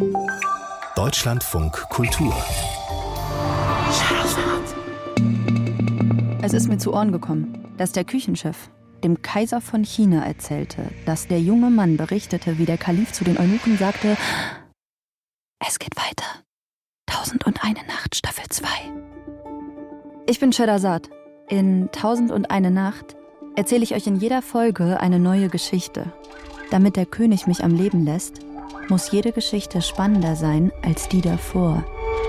Deutschlandfunk Kultur. Es ist mir zu Ohren gekommen, dass der Küchenchef dem Kaiser von China erzählte, dass der junge Mann berichtete, wie der Kalif zu den Eunuchen sagte: Es geht weiter. 1001 Nacht, Staffel 2. Ich bin Scheherazad. In 1001 Nacht erzähle ich euch in jeder Folge eine neue Geschichte. Damit der König mich am Leben lässt, muss jede Geschichte spannender sein als die davor.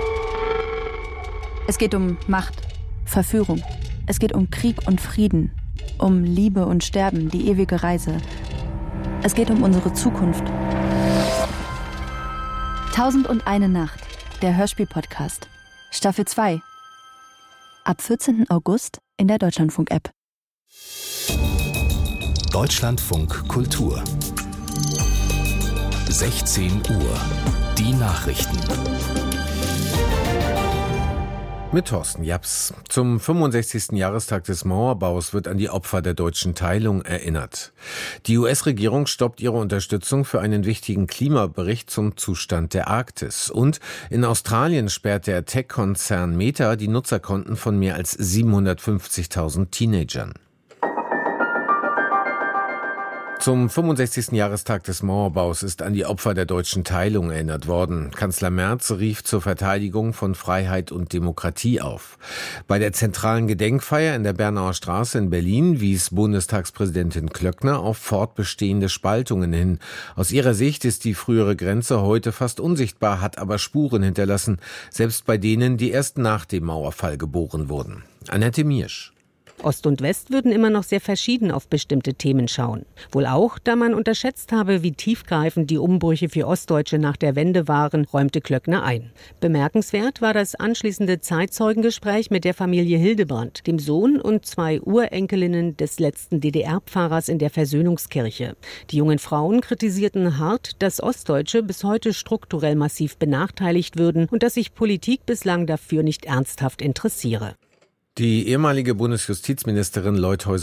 Es geht um Macht, Verführung. Es geht um Krieg und Frieden, um Liebe und Sterben, die ewige Reise. Es geht um unsere Zukunft. 1001 Nacht, der Hörspiel-Podcast. Staffel 2. Ab 14. August in der Deutschlandfunk-App. Deutschlandfunk Kultur. 16 Uhr. Die Nachrichten. Mit Thorsten Japs. Zum 65. Jahrestag des Mauerbaus wird an die Opfer der deutschen Teilung erinnert. Die US-Regierung stoppt ihre Unterstützung für einen wichtigen Klimabericht zum Zustand der Arktis. Und in Australien sperrt der Tech-Konzern Meta die Nutzerkonten von mehr als 750.000 Teenagern. Zum 65. Jahrestag des Mauerbaus ist an die Opfer der deutschen Teilung erinnert worden. Kanzler Merz rief zur Verteidigung von Freiheit und Demokratie auf. Bei der zentralen Gedenkfeier in der Bernauer Straße in Berlin wies Bundestagspräsidentin Klöckner auf fortbestehende Spaltungen hin. Aus ihrer Sicht ist die frühere Grenze heute fast unsichtbar, hat aber Spuren hinterlassen, selbst bei denen, die erst nach dem Mauerfall geboren wurden. Annette Miersch. Ost und West würden immer noch sehr verschieden auf bestimmte Themen schauen. Wohl auch, da man unterschätzt habe, wie tiefgreifend die Umbrüche für Ostdeutsche nach der Wende waren, räumte Klöckner ein. Bemerkenswert war das anschließende Zeitzeugengespräch mit der Familie Hildebrand, dem Sohn und 2 Urenkelinnen des letzten DDR-Pfarrers in der Versöhnungskirche. Die jungen Frauen kritisierten hart, dass Ostdeutsche bis heute strukturell massiv benachteiligt würden und dass sich Politik bislang dafür nicht ernsthaft interessiere. Die ehemalige Bundesjustizministerin Leuthäuser